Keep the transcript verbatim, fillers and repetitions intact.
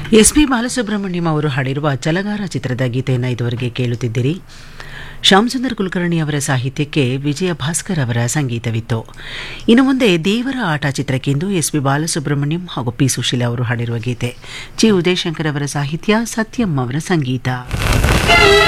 S P Balasubrahmanyam ಅವರು ಹಾಡಿರುವ ಛಲಗಾರ ಚಿತ್ರದ ಗೀತೆಯನ್ನು ಇದುವರೆಗೆ ಕೇಳುತ್ತಿದ್ದಿರಿ. ಶ್ಯಾಮಸುಂದರ್ ಕುಲಕರ್ಣಿ ಅವರ ಸಾಹಿತ್ಯಕ್ಕೆ ವಿಜಯ ಭಾಸ್ಕರ್ ಅವರ ಸಂಗೀತವಿತ್ತು. ಇನ್ನು ಮುಂದೆ ದೇವರ ಆಟ ಚಿತ್ರಕ್ಕೆಂದು ಎಸ್ ಪಿ ಬಾಲಸುಬ್ರಹ್ಮಣ್ಯಂ ಹಾಗೂ ಪಿ ಸುಶೀಲಾ ಅವರು ಹಾಡಿರುವ ಗೀತೆ, ಜಿ ಉದಯಶಂಕರ್ ಅವರ ಸಾಹಿತ್ಯ, ಸತ್ಯಂ ಅವರ ಸಂಗೀತ.